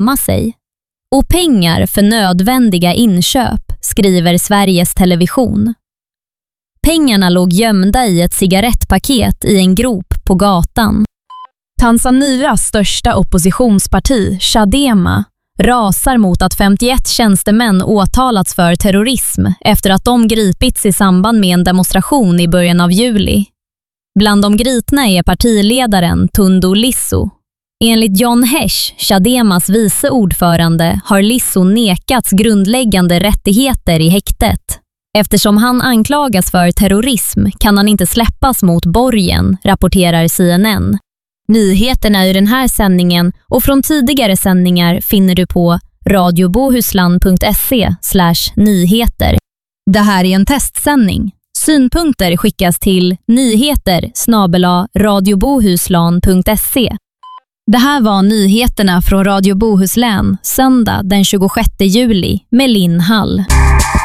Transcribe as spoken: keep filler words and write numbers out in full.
gömma sig. Och pengar för nödvändiga inköp, skriver Sveriges Television. Pengarna låg gömda i ett cigarettpaket i en grop på gatan. Tanzanias största oppositionsparti, Chadema, rasar mot att femtioett tjänstemän åtalats för terrorism efter att de gripits i samband med en demonstration i början av juli. Bland de gripna är partiledaren Tundu Lissu. Enligt John Hesh, Chademas vice ordförande, har Lissu nekats grundläggande rättigheter i häktet. Eftersom han anklagas för terrorism kan han inte släppas mot borgen, rapporterar C N N. Nyheterna i den här sändningen och från tidigare sändningar finner du på radiobohusland punkt se slash nyheter. Det här är en testsändning. Synpunkter skickas till nyheter snabel-a radiobohuslan punkt se. Det här var nyheterna från Radio Bohuslän, söndag den tjugosjätte juli med Linn Hall.